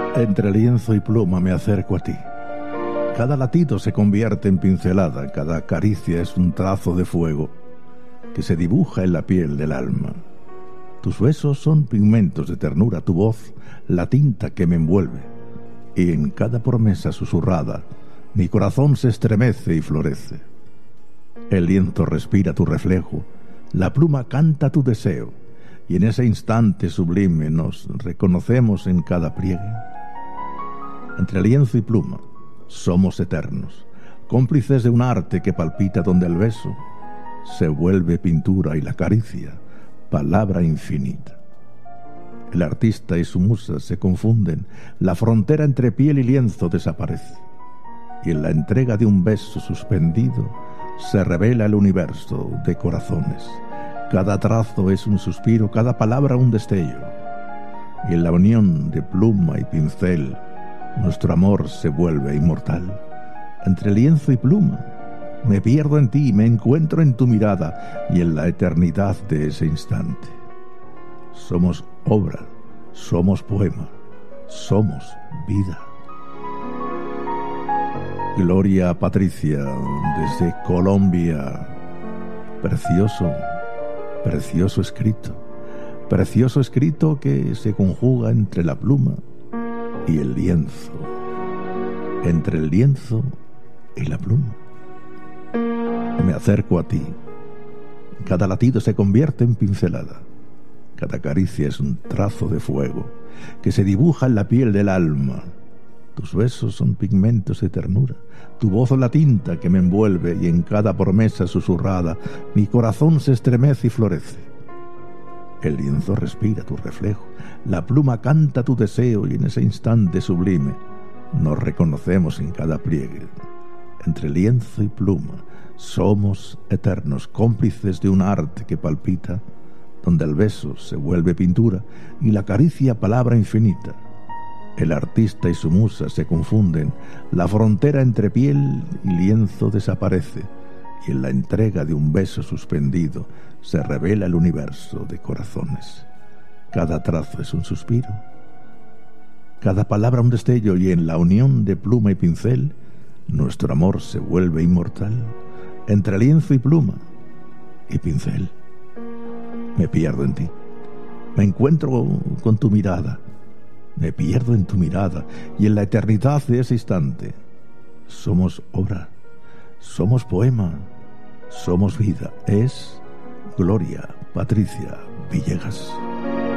Entre lienzo y pluma me acerco a ti. Cada latido se convierte en pincelada, cada caricia es un trazo de fuego que se dibuja en la piel del alma. Tus besos son pigmentos de ternura, tu voz la tinta que me envuelve, y en cada promesa susurrada mi corazón se estremece y florece. El lienzo respira tu reflejo, la pluma canta tu deseo, y en ese instante sublime nos reconocemos en cada pliegue. Entre lienzo y pluma somos eternos, cómplices de un arte que palpita donde el beso se vuelve pintura y la caricia palabra infinita. El artista y su musa se confunden, la frontera entre piel y lienzo desaparece, y en la entrega de un beso suspendido se revela el universo de corazones. Cada trazo es un suspiro, cada palabra un destello, y en la unión de pluma y pincel nuestro amor se vuelve inmortal. Entre lienzo y pluma me pierdo en ti, me encuentro en tu mirada y en la eternidad de ese instante. Somos obra, somos poema, somos vida. Gloria Patricia, desde Colombia. Precioso, precioso escrito que se conjuga entre la pluma y el lienzo, entre el lienzo y la pluma. Me acerco a ti. Cada latido se convierte en pincelada. Cada caricia es un trazo de fuego que se dibuja en la piel del alma. Tus besos son pigmentos de ternura, tu voz la tinta que me envuelve, y en cada promesa susurrada mi corazón se estremece y florece. El lienzo respira tu reflejo, la pluma canta tu deseo, y en ese instante sublime nos reconocemos en cada pliegue. Entre lienzo y pluma somos eternos, cómplices de un arte que palpita, donde el beso se vuelve pintura y la caricia palabra infinita. El artista y su musa se confunden, la frontera entre piel y lienzo desaparece, y en la entrega de un beso suspendido se revela el universo de corazones. Cada trazo es un suspiro, cada palabra un destello, y en la unión de pluma y pincel nuestro amor se vuelve inmortal. Entre lienzo y pluma y pincel me pierdo en ti, me encuentro con tu mirada, me pierdo en tu mirada, y en la eternidad de ese instante somos obra, somos poema, somos vida. Es Gloria Patricia Villegas.